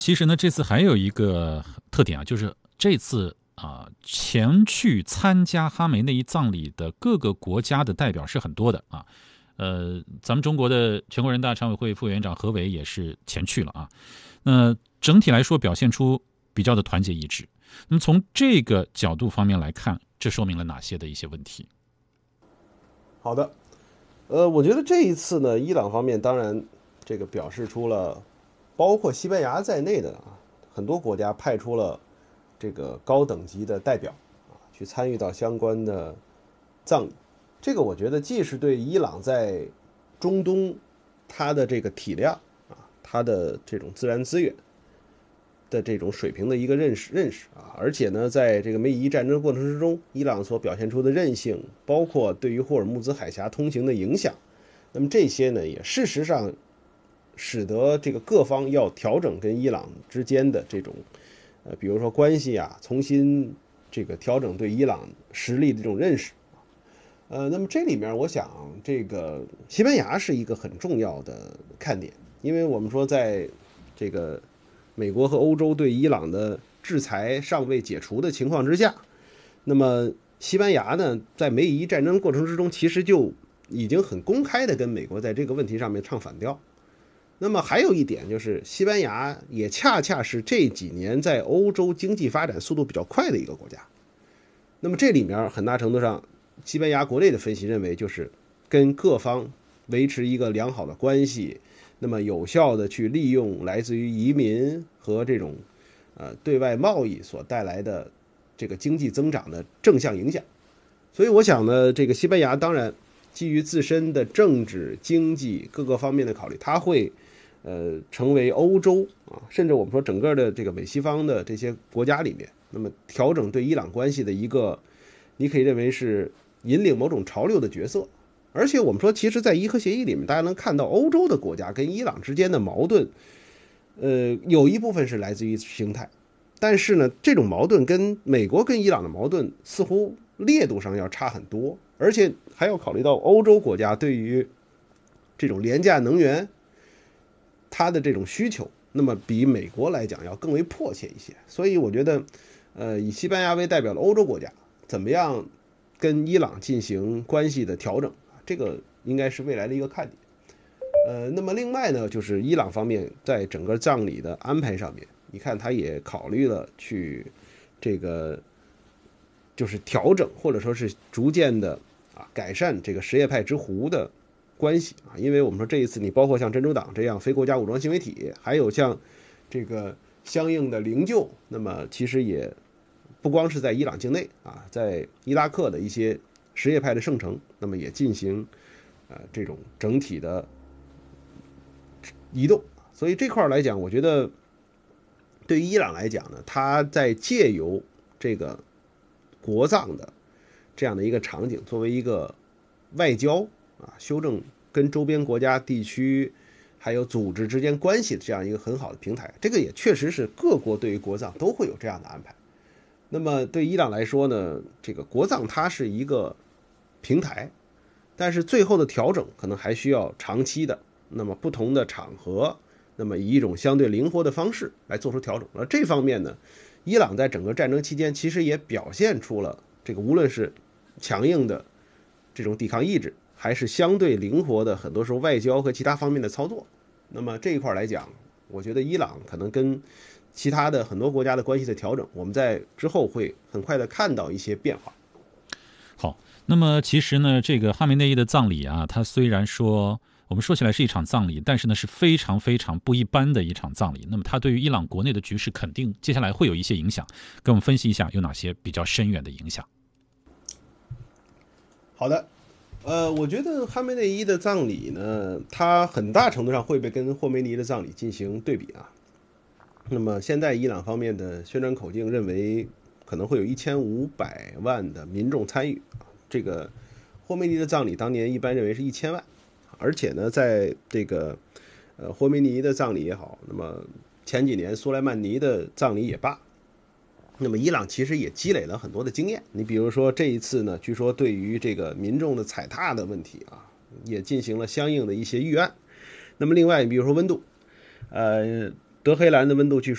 其实呢，这次还有一个特点啊，就是这次前去参加哈梅内伊葬礼的各个国家的代表是很多的啊。咱们中国的全国人大常委会副委员长何伟也是前去了啊。那整体来说表现出比较的团结一致。那么从这个角度方面来看，这说明了哪些的一些问题？ 好的，我觉得这一次呢，伊朗方面当然这个表示出了，包括西班牙在内的很多国家派出了这个高等级的代表去参与到相关的葬礼。这个我觉得既是对伊朗在中东它的这个体量它的这种自然资源的这种水平的一个认识而且呢，在这个梅伊战争过程之中，伊朗所表现出的韧性，包括对于霍尔木兹海峡通行的影响，那么这些呢，也事实上使得这个各方要调整跟伊朗之间的这种比如说关系重新这个调整对伊朗实力的这种认识。那么这里面我想，这个西班牙是一个很重要的看点，因为我们说在这个美国和欧洲对伊朗的制裁尚未解除的情况之下，那么西班牙呢，在梅伊战争过程之中，其实就已经很公开的跟美国在这个问题上面唱反调。那么还有一点就是，西班牙也恰恰是这几年在欧洲经济发展速度比较快的一个国家。那么这里面很大程度上，西班牙国内的分析认为，就是跟各方维持一个良好的关系，那么有效的去利用来自于移民和这种对外贸易所带来的这个经济增长的正向影响。所以我想呢，这个西班牙当然基于自身的政治、经济各个方面的考虑，它会成为欧洲甚至我们说整个的这个美西方的这些国家里面，那么调整对伊朗关系的一个，你可以认为是引领某种潮流的角色。而且我们说，其实在伊核协议里面，大家能看到欧洲的国家跟伊朗之间的矛盾，有一部分是来自于形态，但是呢，这种矛盾跟美国跟伊朗的矛盾似乎烈度上要差很多，而且还要考虑到欧洲国家对于这种廉价能源它的这种需求，那么比美国来讲要更为迫切一些。所以我觉得，以西班牙为代表的欧洲国家怎么样跟伊朗进行关系的调整，这个应该是未来的一个看点。那么另外呢，就是伊朗方面在整个葬礼的安排上面，你看他也考虑了去这个就是调整或者说是逐渐的改善这个什叶派之胡的关系因为我们说这一次你包括像珍珠党这样非国家武装行为体，还有像这个相应的灵柩，那么其实也不光是在伊朗境内在伊拉克的一些什叶派的圣城，那么也进行这种整体的移动。所以这块来讲，我觉得对于伊朗来讲呢，它在借由这个国葬的这样的一个场景，作为一个外交修正跟周边国家、地区还有组织之间关系的这样一个很好的平台。这个也确实是各国对于国葬都会有这样的安排。那么对伊朗来说呢，这个国葬它是一个平台，但是最后的调整可能还需要长期的，那么不同的场合，那么以一种相对灵活的方式来做出调整。而这方面呢，伊朗在整个战争期间其实也表现出了这个无论是强硬的这种抵抗意志，还是相对灵活的很多时候外交和其他方面的操作。那么这一块来讲，我觉得伊朗可能跟其他的很多国家的关系的调整，我们在之后会很快的看到一些变化。 好，那么其实呢，这个哈梅内伊的葬礼它虽然说我们说起来是一场葬礼，但是呢是非常非常不一般的一场葬礼。那么它对于伊朗国内的局势肯定接下来会有一些影响，跟我们分析一下有哪些比较深远的影响。 好的，我觉得哈梅内伊的葬礼呢，它很大程度上会被跟霍梅尼的葬礼进行对比那么现在伊朗方面的宣传口径认为可能会有1500万的民众参与这个霍梅尼的葬礼当年一般认为是1000万，而且呢，在这个霍梅尼的葬礼也好，那么前几年苏莱曼尼的葬礼也罢，那么伊朗其实也积累了很多的经验。你比如说这一次呢，据说对于这个民众的踩踏的问题也进行了相应的一些预案。那么另外，你比如说温度，德黑兰的温度据说